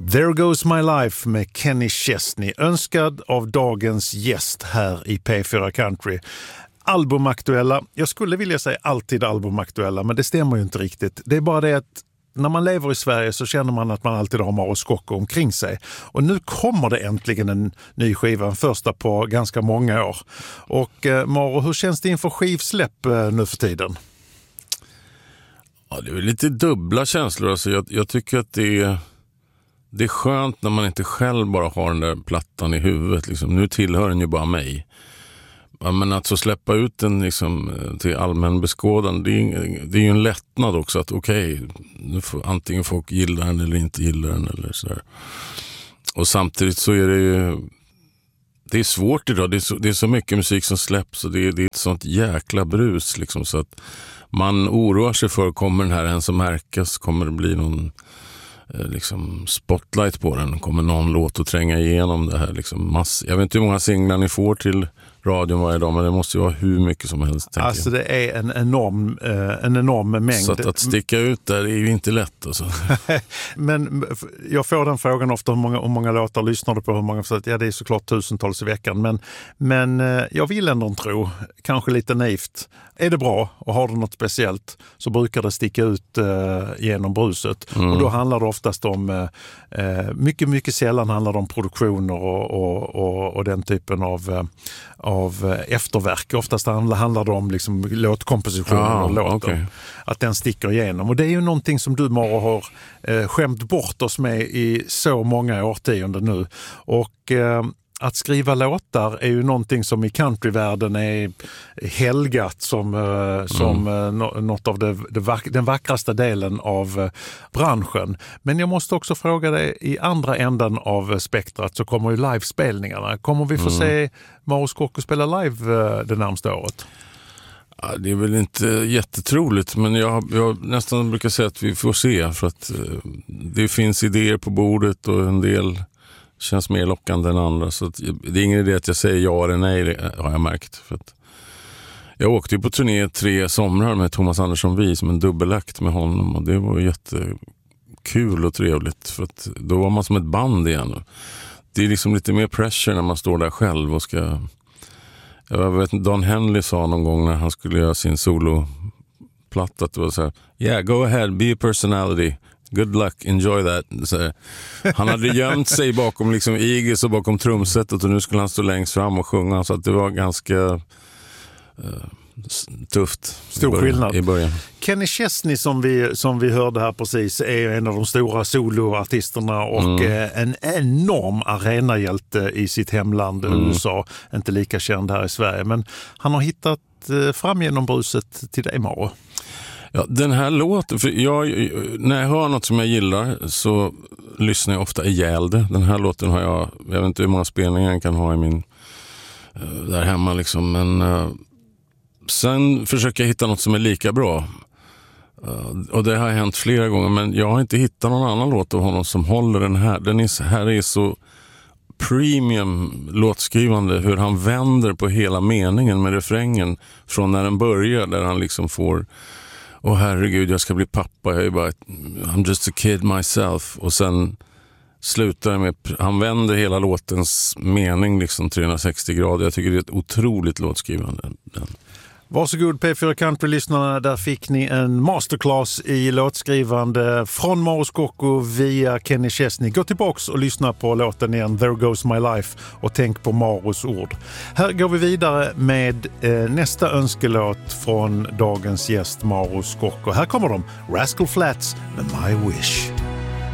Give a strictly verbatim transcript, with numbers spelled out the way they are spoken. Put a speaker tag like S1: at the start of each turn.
S1: There Goes My Life med Kenny Chesney, önskad av dagens gäst här i P fyra Country. Albumaktuella, jag skulle vilja säga alltid albumaktuella, men det stämmer ju inte riktigt. Det är bara det att när man lever i Sverige så känner man att man alltid har Maro Scocco omkring sig. Och nu kommer det äntligen en ny skiva, en första på ganska många år. Och eh, Maro, hur känns det inför skivsläpp eh, nu för tiden?
S2: Ja, det är lite dubbla känslor. Alltså jag, jag tycker att det är, det är skönt när man inte själv bara har den där plattan i huvudet. Liksom. Nu tillhör den ju bara mig. Ja, men att så släppa ut den liksom, till allmän beskådan, det är, det är ju en lättnad också. Att okej, okay, antingen folk gillar den eller inte gillar den. Eller så där. Och samtidigt så är det ju... Det är svårt idag. Det är så, det är så mycket musik som släpps och det är, det är ett sånt jäkla brus. Liksom, så att man oroar sig för, kommer den här ens att märkas? Kommer det bli någon eh, liksom spotlight på den? Kommer någon låt att tränga igenom det här? Liksom mass- Jag vet inte hur många singlar ni får till radion varje dag, men det måste ju vara hur mycket som helst.
S1: Alltså det är en enorm, eh, en enorm mängd.
S2: Så att, att sticka ut där är ju inte lätt. Alltså.
S1: Men jag får den frågan ofta, hur många, hur många låtar lyssnar du på? Hur många, så att, ja, det är såklart tusentals i veckan. Men, men eh, jag vill ändå tro, kanske lite naivt, är det bra och har du något speciellt så brukar det sticka ut eh, genom bruset. Mm. Och då handlar det oftast om, eh, mycket, mycket sällan handlar det om produktioner och, och, och, och den typen av, eh, av efterverk. Oftast handlar det om liksom låtkompositioner ah, och låtar. Okay. Att den sticker igenom. Och det är ju någonting som du, Maro, har eh, skämt bort oss med i så många årtionden nu. Och... Eh, Att skriva låtar är ju någonting som i countryvärlden är helgat som, uh, som mm. uh, något av det, det vack- den vackraste delen av uh, branschen. Men jag måste också fråga dig, i andra änden av spektrat så kommer ju livespelningarna. Kommer vi få mm. se Maro Scocco spela live uh, det närmaste året?
S2: Ja, det är väl inte jättetroligt, men jag, jag nästan brukar säga att vi får se, för att uh, det finns idéer på bordet och en del känns mer lockande än andra, så att det är ingen idé att jag säger ja eller nej, det har jag märkt. För att jag åkte ju på turné tre somrar med Thomas Andersson Vi som en dubbelakt med honom, och det var jättekul och trevligt, för att då var man som ett band igen. Det är liksom lite mer pressure när man står där själv och ska... Jag vet inte, Don Henley sa någon gång när han skulle göra sin soloplatta att det var så här: yeah, go ahead, be a personality. Good luck, enjoy that. Så han hade gömt sig bakom liksom Igis och bakom trumsetet, och nu skulle han stå längst fram och sjunga, så att det var ganska uh, tufft.
S1: Stor
S2: i början,
S1: skillnad.
S2: I början.
S1: Kenny Chesney som vi, som vi hörde här precis är en av de stora soloartisterna och mm. en enorm arenahjälte i sitt hemland mm. U S A. Inte lika känd här i Sverige, men han har hittat fram genom bruset till dig, Maro.
S2: Ja, den här låten, för jag, när jag hör något som jag gillar så lyssnar jag ofta ihjäl det. Den här låten har jag, jag vet inte hur många spelningar jag kan ha i min, där hemma liksom, men uh, sen försöker jag hitta något som är lika bra. Uh, och det har hänt flera gånger, men jag har inte hittat någon annan låt av honom som håller den här. Den är, här är så premium låtskrivande, hur han vänder på hela meningen med refrängen från när den börjar, där han liksom får... Åh herregud, jag ska bli pappa, jag är bara, I'm just a kid myself. Och sen slutar det med, han vänder hela låtens mening liksom trehundrasextio grader. Jag tycker det är ett otroligt låtskrivande. Den.
S1: Varsågod P fyra Country-lyssnarna, där fick ni en masterclass i låtskrivande från Maro Scocco via Kenny Chesney. Gå tillbaks och lyssna på låten igen, There Goes My Life, och tänk på Maros ord. Här går vi vidare med eh, nästa önskelåt från dagens gäst Maro Scocco. Här kommer de, Rascal Flatts med My Wish.